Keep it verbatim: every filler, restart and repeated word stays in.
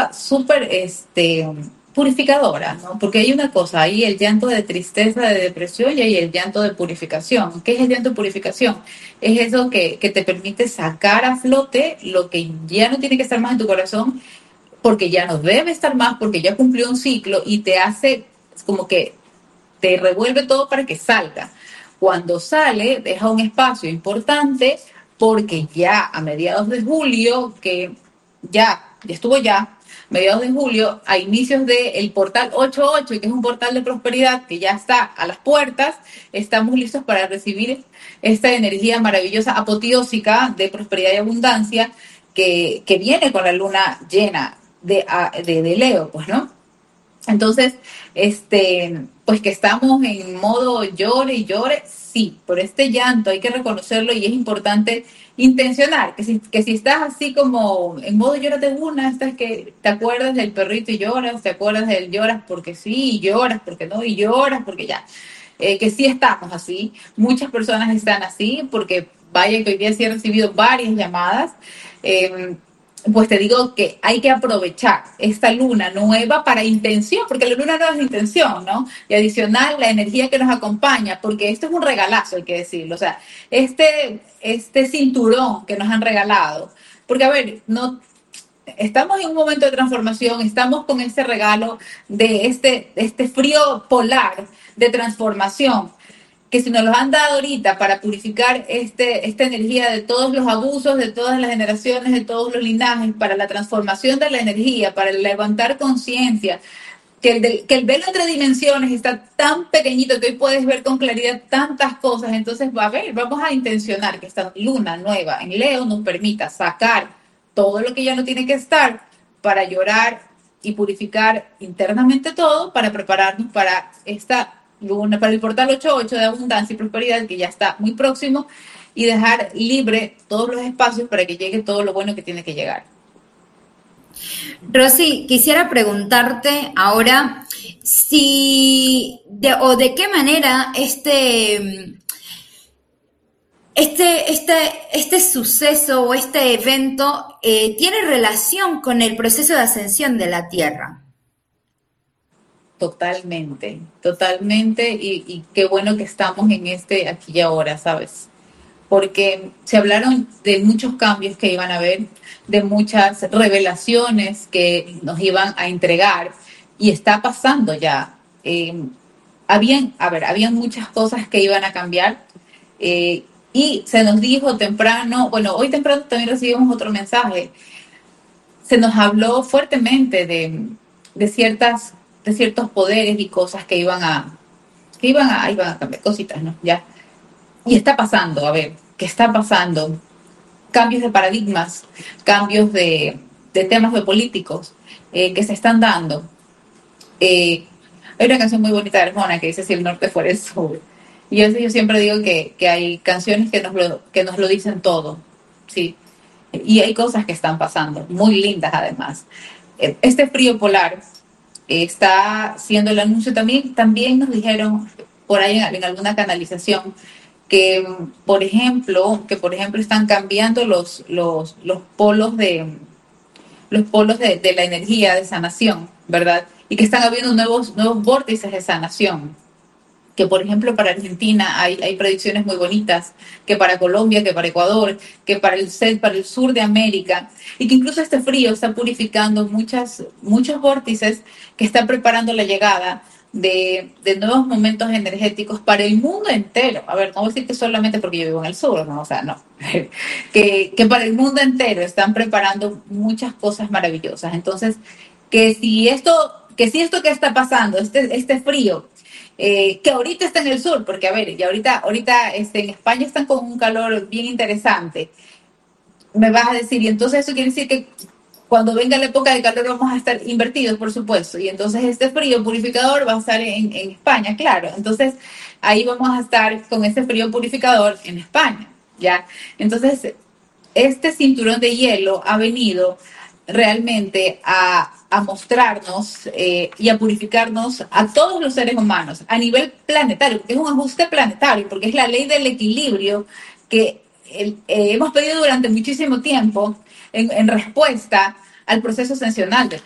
cosa súper este, purificadora, ¿no? Porque hay una cosa, hay el llanto de tristeza, de depresión y hay el llanto de purificación. ¿Qué es el llanto de purificación? Es eso que, que te permite sacar a flote lo que ya no tiene que estar más en tu corazón, porque ya no debe estar más, porque ya cumplió un ciclo y te hace como que te revuelve todo para que salga. Cuando sale, deja un espacio importante porque ya a mediados de julio, que ya, ya estuvo ya, mediados de julio, a inicios del portal ocho ocho, que es un portal de prosperidad que ya está a las puertas, estamos listos para recibir esta energía maravillosa, apoteósica de prosperidad y abundancia que, que viene con la luna llena de, de, de Leo, pues, ¿no? Entonces, este, pues que estamos en modo llore y llore, sí, por este llanto hay que reconocerlo y es importante intencionar, que si, que si estás así como en modo llórate una, estás que te acuerdas del perrito y lloras, te acuerdas del lloras porque sí, y lloras porque no, y lloras porque ya, eh, que sí estamos así, muchas personas están así, porque vaya que hoy día sí he recibido varias llamadas, eh, pues te digo que hay que aprovechar esta luna nueva para intención, porque la luna nueva es intención, ¿no? Y adicional, la energía que nos acompaña, porque esto es un regalazo, hay que decirlo. O sea, este, este cinturón que nos han regalado, porque a ver, no, estamos en un momento de transformación, estamos con este regalo de este, este frío polar de transformación, que si nos los han dado ahorita para purificar este, esta energía de todos los abusos, de todas las generaciones, de todos los linajes, para la transformación de la energía, para levantar conciencia, que el, de, que el velo entre dimensiones está tan pequeñito que hoy puedes ver con claridad tantas cosas, entonces va a ver, vamos a intencionar que esta luna nueva en Leo nos permita sacar todo lo que ya no tiene que estar para llorar y purificar internamente todo, para prepararnos para esta luna, para el portal ocho ocho de abundancia y prosperidad, que ya está muy próximo, y dejar libre todos los espacios para que llegue todo lo bueno que tiene que llegar. Rosy, quisiera preguntarte ahora si de, o de qué manera este, este, este, este suceso o este evento eh, tiene relación con el proceso de ascensión de la Tierra. Totalmente, totalmente, y, y qué bueno que estamos en este aquí y ahora, ¿sabes? Porque se hablaron de muchos cambios que iban a haber, de muchas revelaciones que nos iban a entregar, y está pasando ya. Eh, habían, a ver, habían muchas cosas que iban a cambiar, eh, y se nos dijo temprano, bueno, hoy temprano también recibimos otro mensaje, se nos habló fuertemente de, de ciertas de ciertos poderes y cosas que iban a que iban a, iban a cambiar cositas, ¿no? Ya. Y está pasando, a ver, ¿qué está pasando? Cambios de paradigmas, cambios de, de temas geopolíticos eh, que se están dando. Eh, hay una canción muy bonita de Arjona que dice si el norte fuera el sur. Y yo, yo siempre digo que, que hay canciones que nos, lo, que nos lo dicen todo, ¿sí? Y hay cosas que están pasando, muy lindas además. Este frío polar está siendo el anuncio también, también nos dijeron por ahí en, en alguna canalización que, por ejemplo, que por ejemplo están cambiando los, los, los polos de los polos de, de la energía de sanación, ¿verdad? Y que están habiendo nuevos, nuevos vórtices de sanación. Que por ejemplo para Argentina hay, hay predicciones muy bonitas, que para Colombia, que para Ecuador, que para el, para el sur de América, y que incluso este frío está purificando muchas, muchos vórtices que están preparando la llegada de, de nuevos momentos energéticos para el mundo entero. A ver, no voy a decir que solamente porque yo vivo en el sur, ¿no? O sea, no. que, que para el mundo entero están preparando muchas cosas maravillosas. Entonces, que si esto, que si esto que está pasando, este, este frío, Eh, que ahorita está en el sur, porque a ver, y ahorita, ahorita este, en España están con un calor bien interesante, me vas a decir, y entonces eso quiere decir que cuando venga la época de calor vamos a estar invertidos, por supuesto, y entonces este frío purificador va a estar en, en España, claro, entonces ahí vamos a estar con este frío purificador en España, ¿ya? Entonces, este cinturón de hielo ha venido realmente a, a mostrarnos eh, y a purificarnos a todos los seres humanos a nivel planetario, porque es un ajuste planetario, porque es la ley del equilibrio que el, eh, hemos pedido durante muchísimo tiempo en, en respuesta al proceso ascensional.